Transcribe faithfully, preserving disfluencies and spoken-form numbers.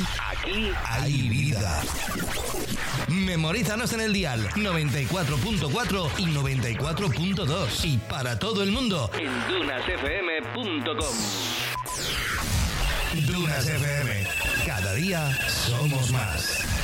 aquí hay vida. Memorízanos en el dial noventa y cuatro punto cuatro y noventa y cuatro punto dos y para todo el mundo en dunas f m punto com. Dunas F M. Cada día somos más.